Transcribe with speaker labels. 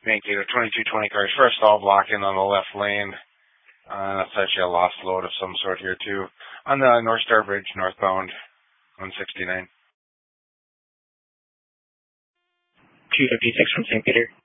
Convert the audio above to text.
Speaker 1: Make it a 2220 cars. First stall blocking on the left lane. That's actually a lost load of some sort here too. On the North Star Bridge, northbound, 169.
Speaker 2: 256 from St. Peter.